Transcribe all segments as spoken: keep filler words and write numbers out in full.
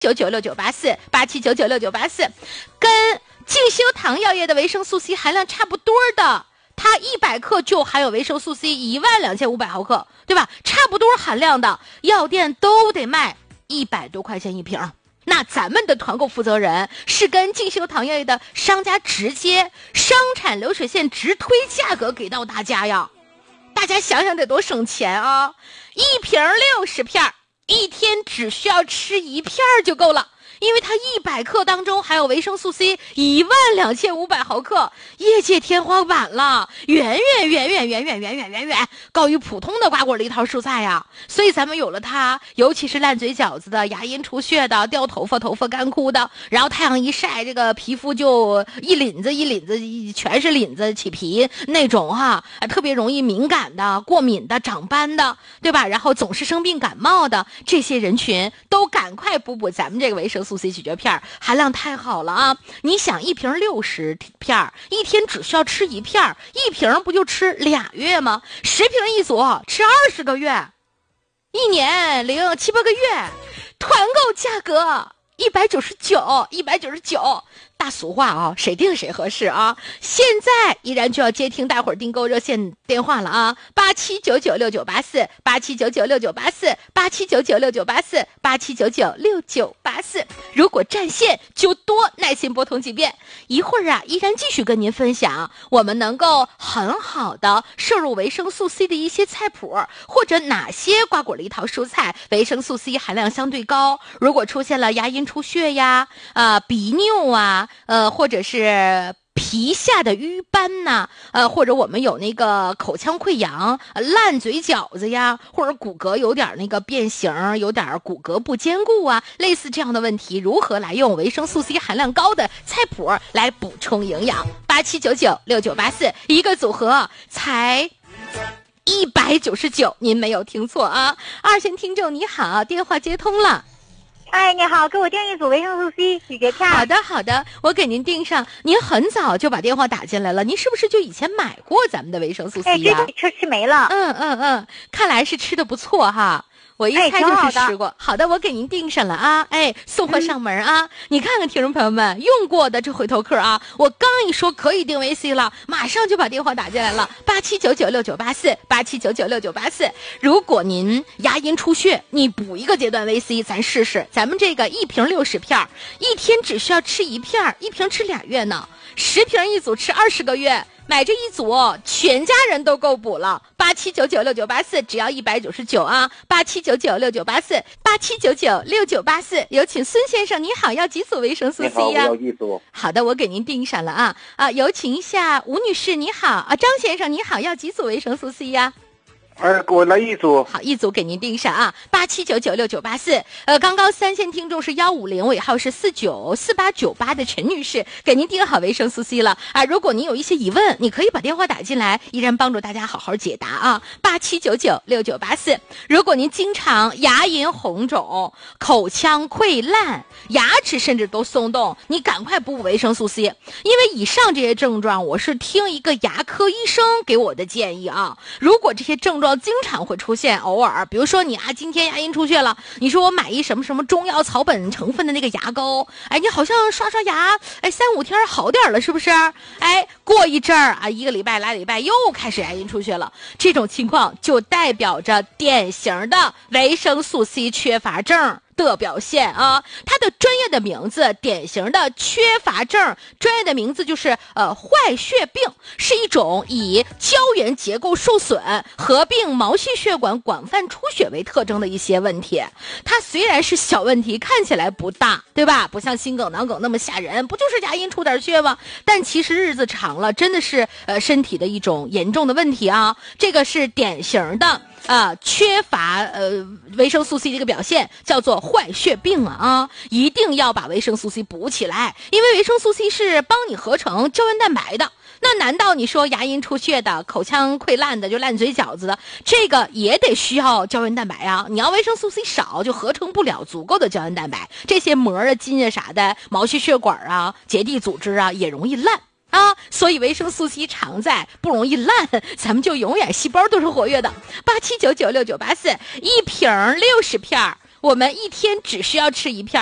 九九六九八四八七九九六九八四，跟进修堂药业的维生素 C 含量差不多的，它一百克就含有维生素 C 一万两千五百毫克，对吧？差不多含量的药店都得卖一百多块钱一瓶。那咱们的团购负责人是跟进修堂药业的商家直接生产流水线直推价格给到大家呀，大家想想得多省钱啊！一瓶六十片，一天只需要吃一片就够了。因为它一百克当中含有维生素 C 一万两千五百毫克，业界天花板了，远远远远远远远远远远高于普通的瓜果梨桃蔬菜呀。所以咱们有了它，尤其是烂嘴饺子的、牙龈出血的、掉头发、头发干枯的，然后太阳一晒，这个皮肤就一领子一领子全是领子起皮那种哈，特别容易敏感的、过敏的、长斑的，对吧？然后总是生病感冒的这些人群，都赶快补补咱们这个维生素 C 咀嚼片，含量太好了啊！你想一瓶六十片，一天只需要吃一片，一瓶不就吃俩月吗？十瓶一组，吃二十个月，一年零七八个月，团购价格一百九十九，一百九十九。大俗话啊，谁定谁合适啊！现在依然就要接听大伙儿订购热线电话了啊，八七九九六九八四，八七九九六九八四，八七九九六九八四，八七九九六九八四。如果占线就多耐心拨通几遍。一会儿啊，依然继续跟您分享我们能够很好的摄入维生素 C 的一些菜谱，或者哪些瓜果梨桃蔬菜维生素 C 含量相对高。如果出现了牙龈出血呀、啊、呃、鼻衄啊。呃，或者是皮下的瘀斑呐、呃，或者我们有那个口腔溃疡、呃、烂嘴饺子呀，或者骨骼有点那个变形，有点骨骼不坚固啊，类似这样的问题，如何来用维生素 C 含量高的菜谱来补充营养？八七九九六九八四，一个组合才一百九十九，您没有听错啊！二线听众你好，电话接通了。 哎，你好，给我订一组维生素 C 咀嚼片。 好的，好的，我给您订上。您很早就把电话打进来了，您是不是就以前买过咱们的维生素 C 呀、啊？ 哎，这吃吃没了。 嗯嗯嗯，看来是吃的不错哈。我一猜就是吃过。哎、好, 好的，我给您订上了啊！哎，送货上门啊！嗯、你看看，听众朋友们，用过的这回头客啊，我刚一说可以订维 C 了，马上就把电话打进来了，八七九九六九八四，八七九九六九八四。如果您牙龈出血，你补一个阶段维 C， 咱试试。咱们这个一瓶六十片，一天只需要吃一片，一瓶吃俩月呢，十瓶一组吃二十个月。买这一组，全家人都够补了。八七九九六九八四，只要一百九十九啊！八七九九六九八四，八七九九六九八四。有请孙先生，你好，要几组维生素 C 呀、啊？ 要一组。 好的，我给您订上了啊啊！有请一下吴女士，你好啊，张先生你好，要几组维生素 C 呀、啊？ 哎，给我来一组。 好，一组给您订上啊，八七九九六九八四。呃，刚刚三线听众是幺五零，尾号是四九四八九八的陈女士，给您订好维生素 C 了啊。如果您有一些疑问，你可以把电话打进来，依然帮助大家好好解答啊。八七九九六九八四。如果您经常牙龈红肿、口腔溃烂、牙齿甚至都松动，你赶快补补维生素 C， 因为以上这些症状，我是听一个牙科医生给我的建议啊。如果这些症状经常会出现，偶尔，比如说你啊，今天牙龈出血了，你说我买一什么什么中药草本成分的那个牙膏，哎，你好像刷刷牙，哎，三五天好点了，是不是？哎，过一阵儿啊，一个礼拜、俩礼拜又开始牙龈出血了，这种情况就代表着典型的维生素 C 缺乏症的表现啊。它的专业的名字，典型的缺乏症，专业的名字就是呃坏血病，是一种以胶原结构受损、合并毛细血管广泛出血为特征的一些问题。它虽然是小问题，看起来不大，对吧？不像心梗、脑梗那么吓人，不就是牙龈出点血吗？但其实日子长了，真的是呃身体的一种严重的问题啊。这个是典型的。啊，缺乏呃维生素 C 的一个表现叫做坏血病啊啊，一定要把维生素 C 补起来，因为维生素 C 是帮你合成胶原蛋白的。那难道你说牙龈出血的、口腔溃烂的、就烂嘴饺子的，这个也得需要胶原蛋白啊？你要维生素 C 少，就合成不了足够的胶原蛋白，这些膜啊、筋啊啥的、毛细血管啊、结缔组织啊也容易烂。啊，所以维生素 C 常在，不容易烂，咱们就永远细胞都是活跃的。八七九九六九八四，一瓶六十片，我们一天只需要吃一片。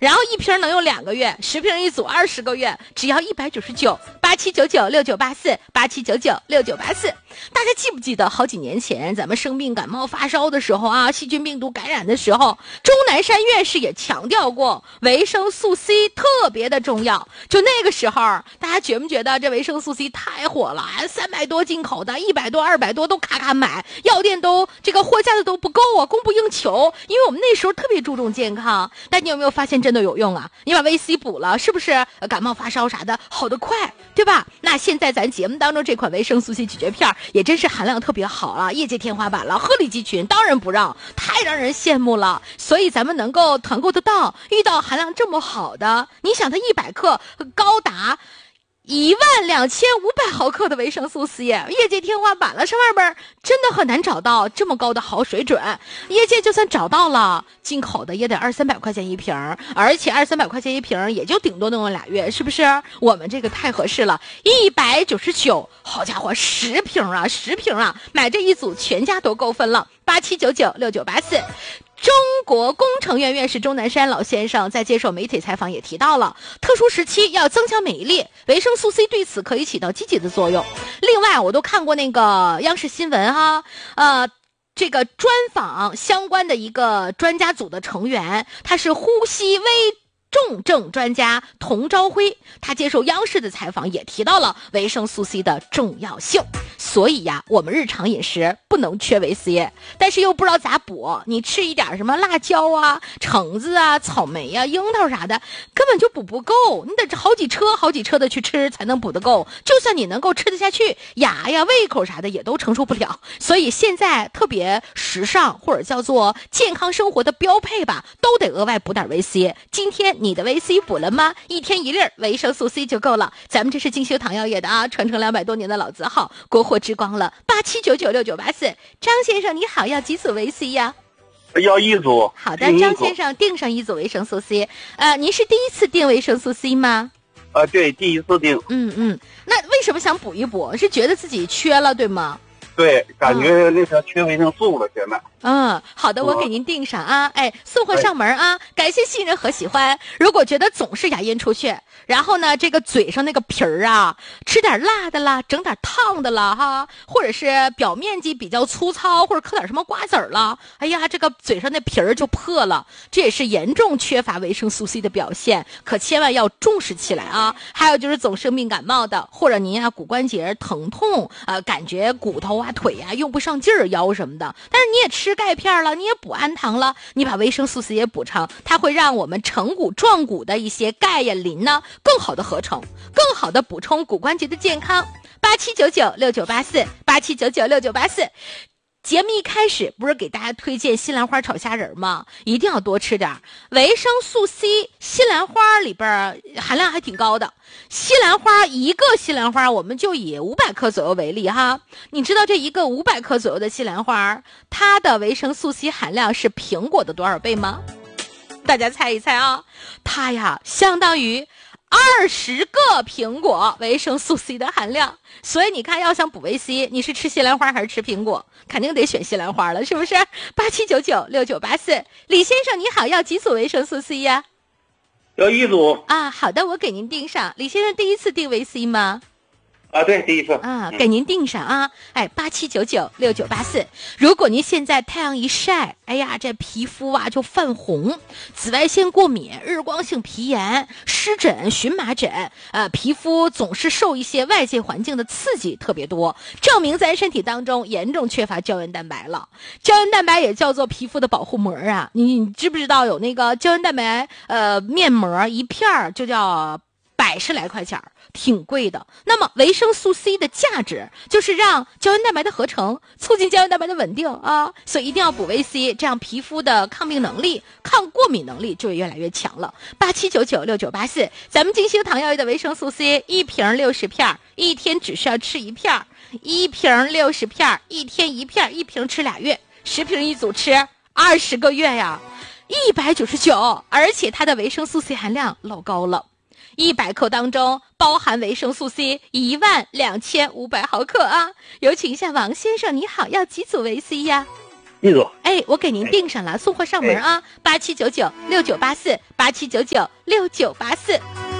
然后一瓶能用两个月，十瓶一组二十个月，只要一百九十九。八七九九六九八四，八七九九六九八四。大家记不记得好几年前咱们生病感冒发烧的时候啊，细菌病毒感染的时候，钟南山院士也强调过维生素 C 特别的重要。就那个时候，大家觉不觉得这维生素 C 太火了？三百多进口的，一百多、二百多都咔咔买，药店都这个货架子都不够啊，供不应求。因为我们那时候特别注重健康，但你有没有发现真的有用啊？你把维 C 补了，是不是感冒发烧啥的好得快？对吧？那现在咱节目当中这款维生素 C 咀嚼片也真是含量特别好了，业界天花板了，鹤立鸡群，当仁不让，太让人羡慕了。所以咱们能够团购得到，遇到含量这么好的，你想它一百克高达一万两千五百毫克的维生素 C， 业界天花板了，上外边真的很难找到这么高的好水准。业界就算找到了，进口的也得二三百块钱一瓶，而且二三百块钱一瓶也就顶多能用俩月，是不是？我们这个太合适了，一百九十九，好家伙，十瓶啊，十瓶啊，买这一组全家都够分了。八七九九六九八四。中国工程院院士钟南山老先生在接受媒体采访也提到了，特殊时期要增强免疫力，维生素 C 对此可以起到积极的作用。另外，我都看过那个央视新闻哈，呃，这个专访相关的一个专家组的成员，他是呼吸微重症专家童朝辉，他接受央视的采访也提到了维生素 C 的重要性。所以呀，我们日常饮食不能缺维 C， 但是又不知道咋补。你吃一点什么辣椒啊、橙子啊、草莓啊、樱桃啥的，根本就补不够。你得好几车好几车的去吃才能补得够。就算你能够吃得下去，牙呀、胃口啥的也都承受不了。所以现在特别时尚或者叫做健康生活的标配吧，都得额外补点维 C。今天你的维 C 补了吗？一天一粒维生素 C 就够了。咱们这是进修堂药业的啊，传承两百多年的老字号，国货之光了。八七九九六九八四，张先生你好，要几组维 C 呀？ 要一组。 好的，张先生订上一组维生素 C。呃，您是第一次订维生素 C 吗？ 啊，对，第一次订。 嗯嗯，那为什么想补一补？是觉得自己缺了，对吗？ 对，感觉那个缺维生素了，现在。 嗯，好的，我给您订上啊，哎，送货上门啊，感谢信任和喜欢。如果觉得总是牙龈出血，然后呢，这个嘴上那个皮儿啊，吃点辣的啦，整点烫的啦哈，或者是表面积比较粗糙，或者嗑点什么瓜子儿了，哎呀，这个嘴上那皮儿就破了，这也是严重缺乏维生素 C 的表现，可千万要重视起来啊。还有就是总生病感冒的，或者您啊骨关节疼痛，呃，感觉骨头啊腿啊用不上劲儿，腰什么的，但是你也吃钙片了，你也补氨糖了，你把维生素 C 也补上，它会让我们成骨壮骨的一些钙呀磷呢更好的合成，更好的补充骨关节的健康。八七九九六九八四，八七九九六九八四。节目一开始不是给大家推荐西兰花炒虾仁吗？一定要多吃点维生素 C， 西兰花里边含量还挺高的。西兰花一个西兰花我们就以五百克左右为例哈，你知道这一个五百克左右的西兰花，它的维生素 C 含量是苹果的多少倍吗？大家猜一猜啊，它呀相当于二十个苹果维生素 C 的含量。所以你看，要想补维 C， 你是吃西兰花还是吃苹果？肯定得选西兰花了，是不是？八七九九六九八四，李先生你好，要几组维生素 C 呀？ 要一组啊，好的，我给您订上。李先生第一次订维 C 吗？ 啊，对，第一次啊，给您订上啊！哎，八七九九六九八四。如果您现在太阳一晒，哎呀，这皮肤啊就泛红，紫外线过敏、日光性皮炎、湿疹、荨麻疹，呃，皮肤总是受一些外界环境的刺激特别多，证明咱身体当中严重缺乏胶原蛋白了。胶原蛋白也叫做皮肤的保护膜啊，你你知不知道有那个胶原蛋白呃面膜一片就叫百十来块钱，挺贵的。那么维生素 C 的价值就是让胶原蛋白的合成，促进胶原蛋白的稳定啊，所以一定要补维 C， 这样皮肤的抗病能力、抗过敏能力就会越来越强了。八七九九六九八四，咱们金星堂药业的维生素 C 一瓶六十片，一天只需要吃一片，一瓶六十片，一天一片，一瓶吃俩月，十瓶一组吃二十个月呀，一百九十九，而且它的维生素 C 含量老高了。一百克当中包含维生素 C 一万两千五百毫克啊！有请一下王先生，你好，要几组维 C 呀？ 记住。 哎，我给您订上了，送货上门啊，八七九九六九八四，八七九九六九八四。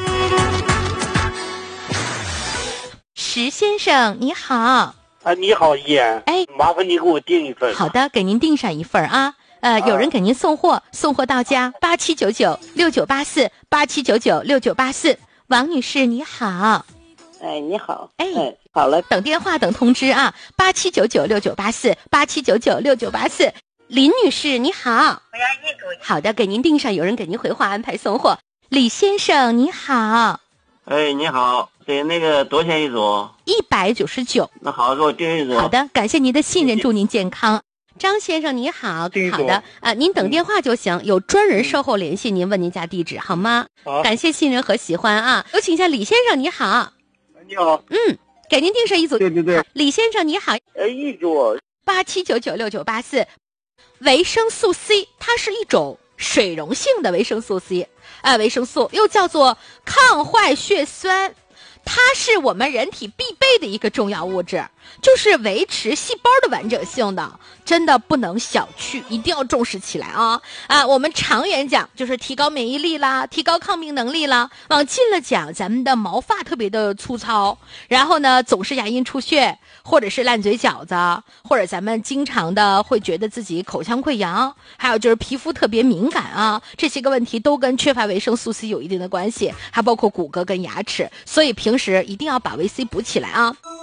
石先生你好。 啊，你好，依然。 哎， 麻烦你给我订一份。 好的，给您订上一份啊。呃，有人给您送货，送货到家，八七九九六九八四，八七九九六九八四。王女士你好。 哎，你好。 哎， 哎好了， 等电话等通知啊，八七九九六九八四，八七九九六九八四。林女士你好。 我要一组。 好的，给您订上，有人给您回话安排送货。李先生你好。 哎，你好，对，那个多少钱一组？ 一百九十九。 那好，给我订一组。 好的，感谢您的信任，祝您健康。张先生你好。好的啊、呃，您等电话就行，有专人售后联系您，问您家地址好吗？ 好， 感谢信任和喜欢啊！有请一下李先生你好。 你好。 嗯，给您订上一组。 对对对。 李先生你好。 呃，一组。 八七九九六九八四，维生素 C， 它是一种水溶性的维生素 C， 呃，维生素又叫做抗坏血酸。它是我们人体必备的一个重要物质，就是维持细胞的完整性的，真的不能小觑，一定要重视起来啊！啊，我们长远讲就是提高免疫力啦，提高抗病能力啦。往近了讲，咱们的毛发特别的粗糙，然后呢总是牙龈出血，或者是烂嘴角子，或者咱们经常的会觉得自己口腔溃疡，还有就是皮肤特别敏感啊，这些个问题都跟缺乏维生素 C 有一定的关系，还包括骨骼跟牙齿，所以平时一定要把维 C 补起来啊。